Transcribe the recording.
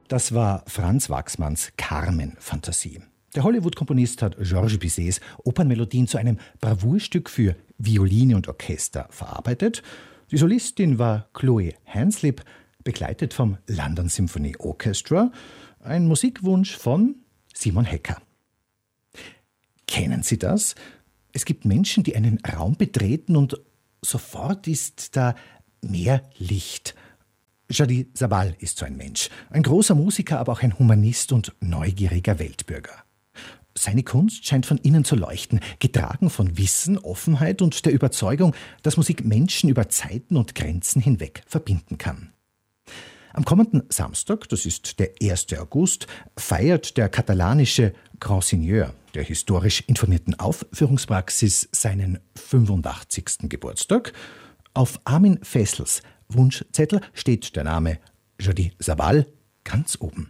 Das war Franz Waxmans Carmen-Fantasie. Der Hollywood-Komponist hat Georges Bizets Opernmelodien zu einem Bravourstück für Violine und Orchester verarbeitet. Die Solistin war Chloe Hanslip, begleitet vom London Symphony Orchestra, ein Musikwunsch von Simon Hecker. Kennen Sie das? Es gibt Menschen, die einen Raum betreten und sofort ist da mehr Licht. Jordi Savall ist so ein Mensch. Ein großer Musiker, aber auch ein Humanist und neugieriger Weltbürger. Seine Kunst scheint von innen zu leuchten, getragen von Wissen, Offenheit und der Überzeugung, dass Musik Menschen über Zeiten und Grenzen hinweg verbinden kann. Am kommenden Samstag, das ist der 1. August, feiert der katalanische Grand Seigneur der historisch informierten Aufführungspraxis seinen 85. Geburtstag. Auf Armin Fessels Wunschzettel steht der Name Jordi Savall ganz oben.